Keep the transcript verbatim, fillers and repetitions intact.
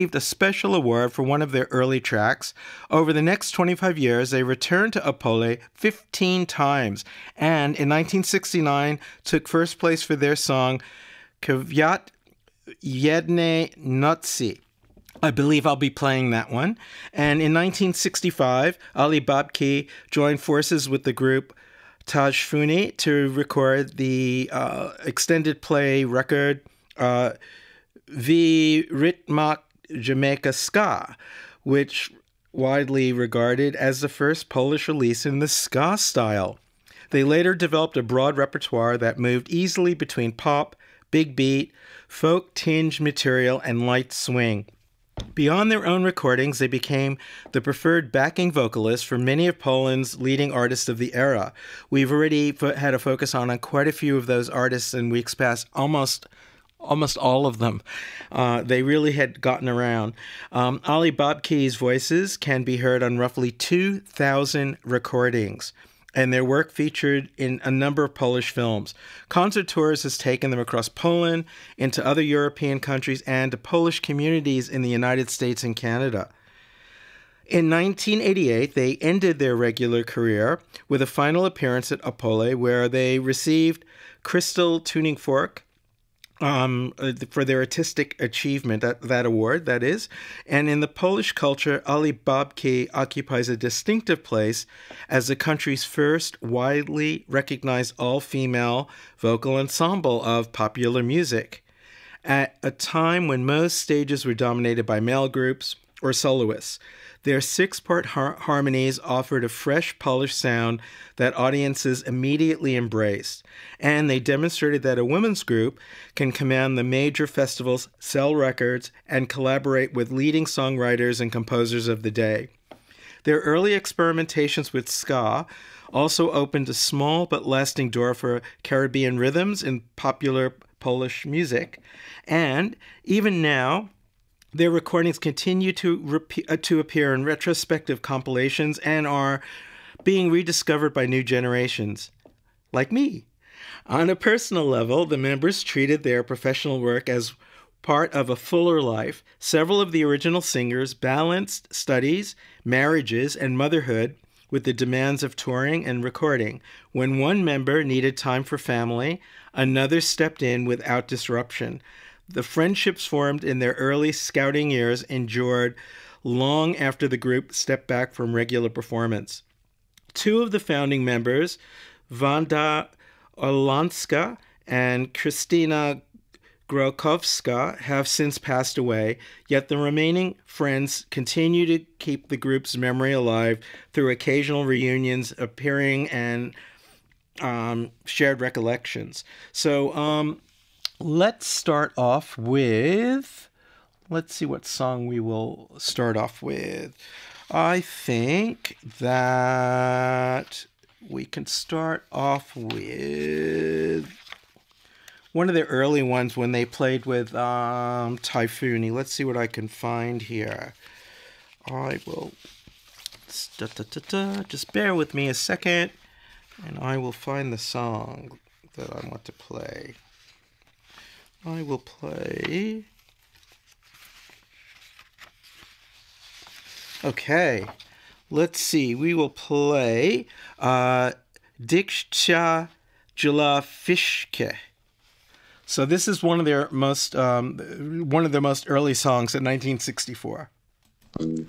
received a special award for one of their early tracks. Over the next twenty-five years, they returned to Opole fifteen times, and in nineteen sixty-nine took first place for their song Kvyat Jedne Noci. I believe I'll be playing that one. And in nineteen sixty-five, Ali Babki joined forces with the group Tajfuni to record the uh, extended play record uh, V Ritmak Jamaica Ska, which widely regarded as the first Polish release in the ska style. They later developed a broad repertoire that moved easily between pop, big beat, folk-tinged material, and light swing. Beyond their own recordings, they became the preferred backing vocalist for many of Poland's leading artists of the era. We've already fo- had a focus on, on quite a few of those artists in weeks past, almost almost all of them. Uh, they really had gotten around. Um, Ali Babki's voices can be heard on roughly two thousand recordings, and their work featured in a number of Polish films. Concert Tours has taken them across Poland, into other European countries, and to Polish communities in the United States and Canada. In nineteen eighty-eight, they ended their regular career with a final appearance at Opole, where they received Crystal Tuning Fork, Um, for their artistic achievement, that, that award, that is. And in the Polish culture, Ali Babki occupies a distinctive place as the country's first widely recognized all-female vocal ensemble of popular music. At a time when most stages were dominated by male groups or soloists, their six-part har- harmonies offered a fresh Polish sound that audiences immediately embraced, and they demonstrated that a women's group can command the major festivals, sell records, and collaborate with leading songwriters and composers of the day. Their early experimentations with ska also opened a small but lasting door for Caribbean rhythms in popular Polish music, and even now, their recordings continue to rep- uh, to appear in retrospective compilations and are being rediscovered by new generations, like me. On a personal level, the members treated their professional work as part of a fuller life. Several of the original singers balanced studies, marriages, and motherhood with the demands of touring and recording. When one member needed time for family, another stepped in without disruption. The friendships formed in their early scouting years endured long after the group stepped back from regular performance. Two of the founding members, Wanda Olanska and Kristina Grokowska, have since passed away, yet the remaining friends continue to keep the group's memory alive through occasional reunions, appearing, and um, shared recollections. So, um... Let's start off with, let's see what song we will start off with. I think that we can start off with one of the early ones when they played with um, Tajfuni. Let's see what I can find here. I will, da, da, da, da, just bear with me a second, and I will find the song that I want to play. I will play. Okay, let's see. We will play uh, Diksha Jula Fishke. So this is one of their most um, one of their most early songs in nineteen sixty-four.